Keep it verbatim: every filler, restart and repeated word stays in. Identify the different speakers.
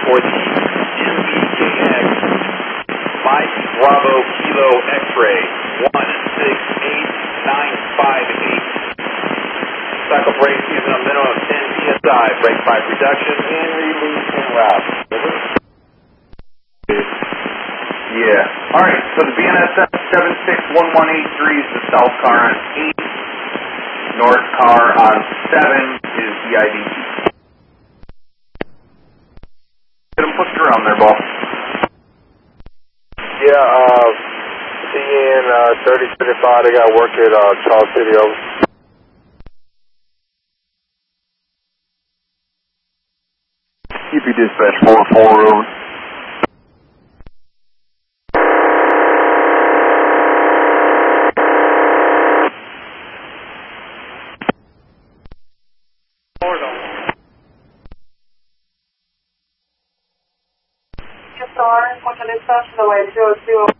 Speaker 1: for the M B K X Mike Bravo Kilo X-ray one six eight nine five eight. Cycle brake using a minimum of ten P S I. Brake pipe reduction and release en route.
Speaker 2: Yeah. All right. So the B N S F seven six one one eight three is the south car on eight. North car on seven is the I D T. Get them pushed around there, boss.
Speaker 3: Yeah, uh, T N uh, thirty thirty-five, they got work at uh, Charles City, over.
Speaker 2: U P dispatch four four, over.
Speaker 4: Star, Fortaleza, the way zero zero.